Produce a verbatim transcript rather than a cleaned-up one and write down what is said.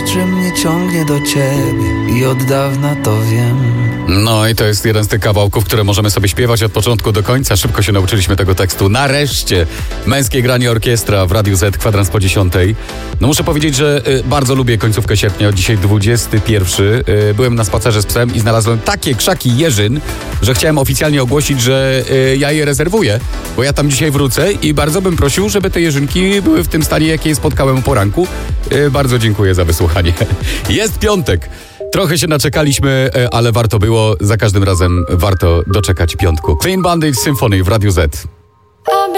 że mnie ciągnie do ciebie i od dawna to wiem. No i to jest jeden z tych kawałków, które możemy sobie śpiewać od początku do końca. Szybko się nauczyliśmy tego tekstu. Nareszcie męskie granie orkiestra w Radiu Z, kwadrans po dziesiątej. No muszę powiedzieć, że y, bardzo lubię końcówkę sierpnia, dzisiaj dwudziesty pierwszy. Y, byłem na spacerze z psem i znalazłem takie krzaki jeżyn, że chciałem oficjalnie ogłosić, że y, ja je rezerwuję, bo ja tam dzisiaj wrócę i bardzo bym prosił, żeby te jeżynki były w tym stanie, jakie spotkałem o poranku. Y, bardzo dziękuję za wysłuchanie. Jest piątek. Trochę się naczekaliśmy, ale warto było. Za każdym razem warto doczekać piątku. Clean Bandit Symphony w Radiu Z.